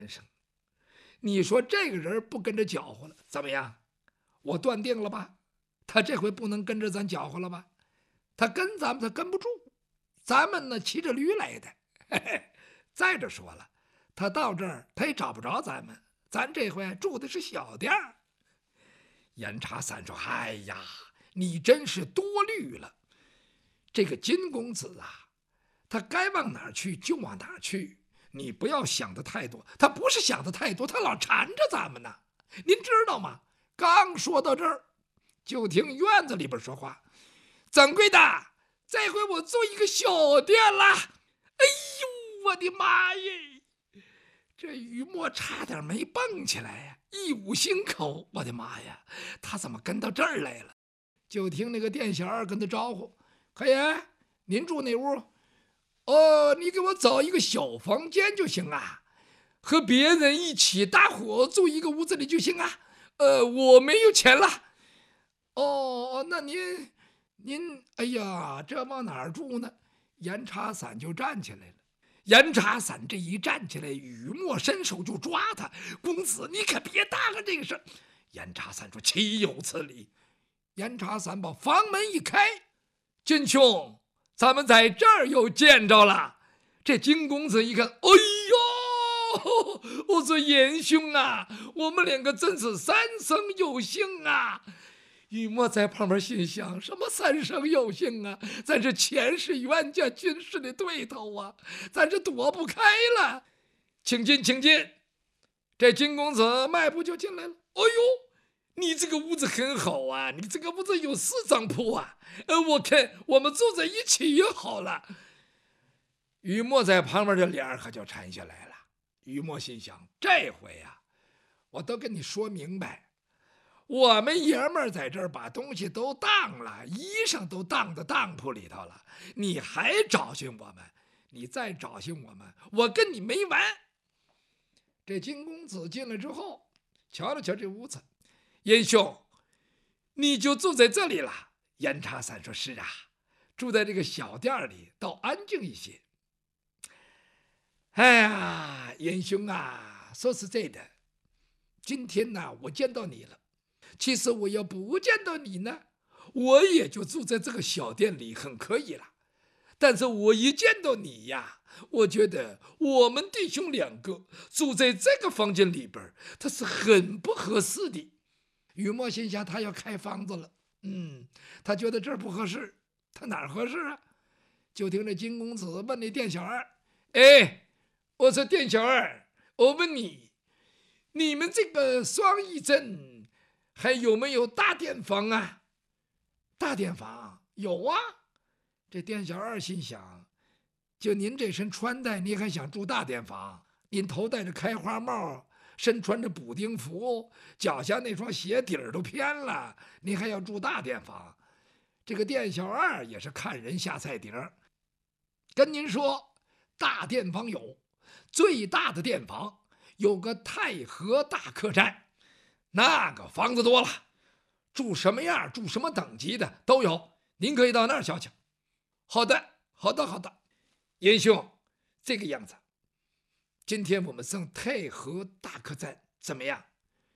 生。你说这个人不跟着搅和了，怎么样？我断定了吧，他这回不能跟着咱搅和了吧？他跟咱们他跟不住，咱们呢骑着驴来的。嘿嘿。再者说了，他到这儿他也找不着咱们，咱这回住的是小店儿。严查三说：“哎呀，你真是多虑了。这个金公子啊，他该往哪儿去就往哪儿去，你不要想的太多。他不是想的太多，他老缠着咱们呢。您知道吗？刚说到这儿，就听院子里边说话：掌柜的，这回我做一个小店了。哎呦，我的妈耶！这于墨差点没蹦起来呀，一捂心口。我的妈呀，他怎么跟到这儿来了？就听那个店小二跟他招呼：客爷，您住哪屋？你给我找一个小房间就行啊，和别人一起大伙住一个屋子里就行啊。我没有钱了。那您，哎呀，这往哪儿住呢？严查伞就站起来了。严查伞这一站起来，雨墨伸手就抓他：公子，你可别搭个这个事儿。严查伞说：岂有此理！严查伞把房门一开：金兄，咱们在这儿又见着了。这金公子一看，哎呦，我说严兄啊，我们两个真是三生有幸啊。雨墨在旁边心想：什么三生有幸啊？咱这前世冤家军师的对头啊，咱这躲不开了。请进，请进。这金公子迈步就进来了。哎呦，你这个屋子很好啊，你这个屋子有4张铺啊。我看我们住在一起也好了。雨墨在旁边的脸可就沉下来了。雨墨心想：这回呀，我都跟你说明白。我们爷们儿在这儿把东西都当了，衣裳都当到当铺里头了，你还找寻我们？你再找寻我们，我跟你没完！这金公子进来之后，瞧了瞧这屋子，严兄，你就住在这里了？严查伞说：是啊，住在这个小店里，倒安静一些。哎呀，严兄啊，说实在的，今天呢，我见到你了。其实我要不见到你呢，我也就住在这个小店里，很可以了。但是我一见到你呀，我觉得我们弟兄2个住在这个房间里边，他是很不合适的。雨墨心想，他要开房子了，他觉得这儿不合适，他哪儿合适啊？就听这金公子问那店小二：哎，我说店小二，我问你，你们这个双义镇还有没有大店房啊？大店房有啊。这店小二心想，就您这身穿戴，你还想住大店房？您头戴着开花帽，身穿着补丁服，脚下那双鞋底儿都偏了，您还要住大店房？这个店小二也是看人下菜碟儿，跟您说，大店房有，最大的店房有个太和大客栈，那个房子多了，住什么样、住什么等级的都有，您可以到那儿瞧瞧。好的，好的，好的，严兄，这个样子，今天我们上太和大客栈怎么样？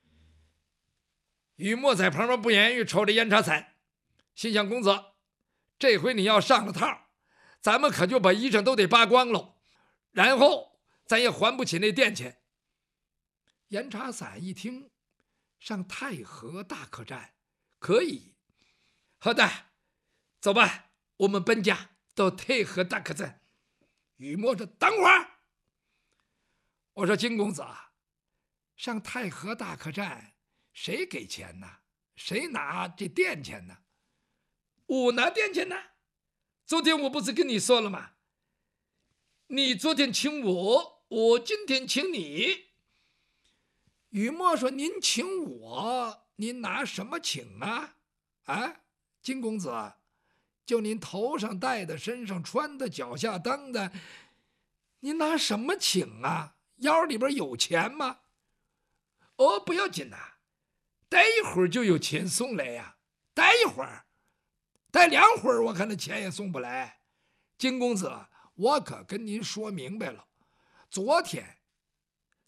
雨墨在旁边不言语，抽着烟茶伞，心想：公子，这回你要上了套，咱们可就把衣裳都得扒光喽，然后咱也还不起那店钱。严茶伞一听，上太和大客栈可以，好的，走吧，我们奔家到太和大客栈。雨墨说：等会儿。我说：金公子啊，上太和大客栈谁给钱呢？谁拿这店钱呢？我拿店钱呢。昨天我不是跟你说了吗？你昨天请我，我今天请你。雨墨说：您请我，您拿什么请啊？啊，金公子，就您头上戴的，身上穿的，脚下蹬的，您拿什么请啊？腰里边有钱吗？不要紧呐，待一会儿就有钱送来呀。待一会儿，待2会儿，我看那钱也送不来。金公子，我可跟您说明白了，昨天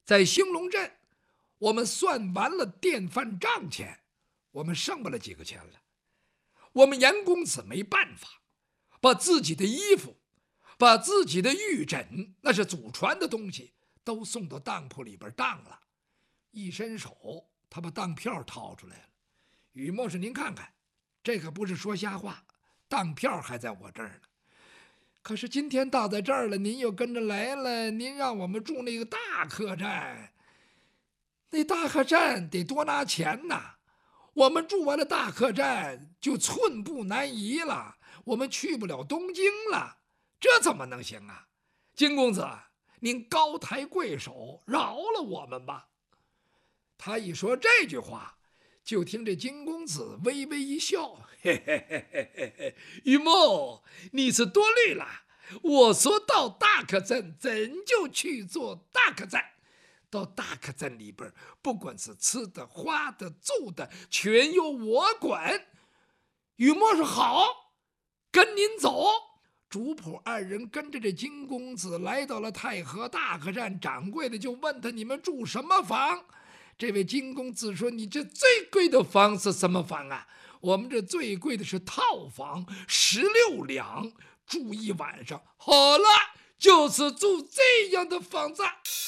在兴隆镇，我们算完了电饭账钱，我们剩不了几个钱了。我们严公子没办法，把自己的衣服，把自己的玉枕，那是祖传的东西，都送到当铺里边当了。一伸手，他把当票掏出来了。于某是您看看，这可不是说瞎话，当票还在我这儿呢。可是今天到在这儿了，您又跟着来了，您让我们住那个大客栈，那大客栈得多拿钱呐。我们住完了大客栈就寸步难移了，我们去不了东京了，这怎么能行啊？金公子，您高抬贵手，饶了我们吧。他一说这句话，就听这金公子微微一笑，嘿嘿嘿嘿嘿嘿，于某，你是多虑了。我说到大客栈，怎就去做大客栈？到大客栈里边，不管是吃的、花的、住的，全由我管。于某说好，跟您走。主仆二人跟着这金公子来到了太和大客栈，掌柜的就问他：“你们住什么房？”这位金公子说：“你这最贵的房是什么房啊？我们这最贵的是套房，16两，住一晚上。好了，就是住这样的房子。”